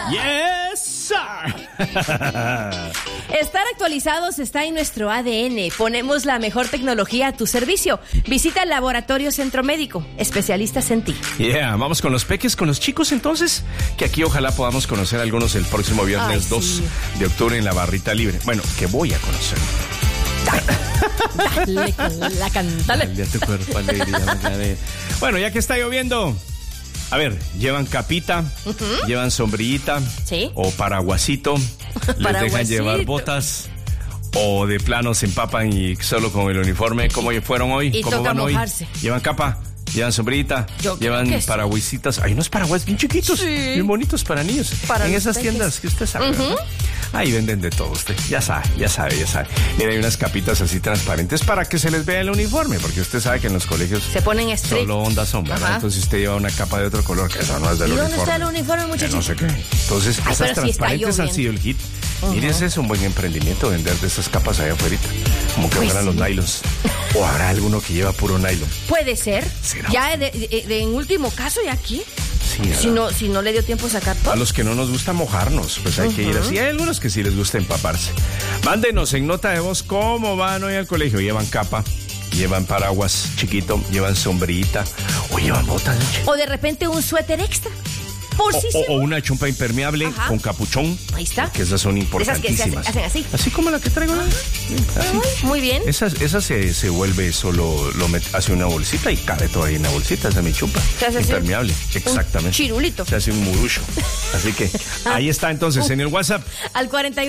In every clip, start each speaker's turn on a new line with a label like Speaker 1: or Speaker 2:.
Speaker 1: Yes, sir.
Speaker 2: Estar actualizados está en nuestro ADN. Ponemos la mejor tecnología a tu servicio. Visita el Laboratorio Centro Médico, especialistas en ti.
Speaker 1: Yeah, vamos con los peques, con los chicos entonces, que aquí ojalá podamos conocer algunos el próximo viernes 2 de octubre en la Barrita Libre. Bueno, que voy a conocer.
Speaker 2: Dale con la cantale.
Speaker 1: Dale a tu cuerpo alegría. Bueno, ya que está lloviendo, a ver, llevan capita, llevan sombrillita,
Speaker 2: ¿sí?
Speaker 1: O paraguasito, les dejan llevar botas, o de plano se empapan y solo con el uniforme. ¿Cómo fueron hoy?
Speaker 2: Y
Speaker 1: ¿Cómo
Speaker 2: toca
Speaker 1: van
Speaker 2: mojarse.
Speaker 1: hoy? ¿Llevan capa? ¿Llevan sombrillita? ¿Llevan paraguasitas? Hay unos paraguas bien chiquitos, bien bonitos para niños. Para en esas peques. Tiendas que usted sabe, ¿no? Ahí venden de todo usted. Ya sabe. Mira, hay unas capitas así transparentes para que se les vea el uniforme, porque usted sabe que en los colegios
Speaker 2: se ponen estrictos.
Speaker 1: Solo onda sombra, ¿no? Entonces usted lleva una capa de otro color, que eso no es del uniforme.
Speaker 2: ¿Y dónde está el uniforme, muchachos?
Speaker 1: No sé qué. Entonces, esas transparentes han sido el hit. Mire, ese es un buen emprendimiento, vender de esas capas allá afuera. Como que fueran los nylons. ¿O habrá alguno que lleva puro nylon?
Speaker 2: Puede ser.
Speaker 1: ¿Será?
Speaker 2: Ya en último caso, ya aquí.
Speaker 1: Sí,
Speaker 2: si no le dio tiempo a sacar todo.
Speaker 1: A los que no nos gusta mojarnos, pues hay que ir así. Hay algunos que sí les gusta empaparse. Mándenos en nota de voz cómo van hoy al colegio. ¿Llevan capa? ¿Llevan paraguas chiquito? ¿Llevan sombrillita? ¿O llevan botas?
Speaker 2: O de repente un suéter extra.
Speaker 1: O una chumpa impermeable con capuchón.
Speaker 2: Ahí está.
Speaker 1: Que esas son importantísimas.
Speaker 2: Esas que se hacen así.
Speaker 1: Así como la que traigo.
Speaker 2: Así. Muy bien.
Speaker 1: Esa se vuelve solo, hace una bolsita y cabe todo ahí en la bolsita. Esa es mi chumpa. Impermeable. Exactamente.
Speaker 2: Un chirulito.
Speaker 1: Se hace un murullo. Así que ahí está entonces en el WhatsApp.
Speaker 2: Al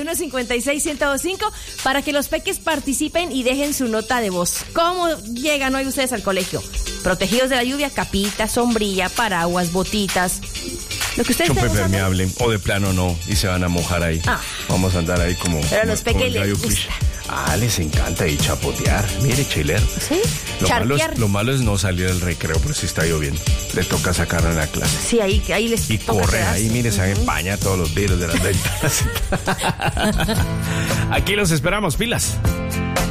Speaker 2: 4156-1025 para que los peques participen y dejen su nota de voz. ¿Cómo llegan hoy ustedes al colegio? Protegidos de la lluvia, capita, sombrilla, paraguas, botitas. Lo que ustedes
Speaker 1: chumpa impermeable, o de plano no, y se van a mojar ahí. Vamos a andar ahí como.
Speaker 2: Pero a los peques les gusta.
Speaker 1: Les encanta y chapotear. Mire, chiler.
Speaker 2: Sí.
Speaker 1: Lo malo es no salir del recreo, pero si está lloviendo. Le toca sacarlo en la clase.
Speaker 2: Sí, ahí les
Speaker 1: y
Speaker 2: toca. Y
Speaker 1: corre ahí, mire, se empaña todos los vidrios de las ventanas. Aquí los esperamos, pilas.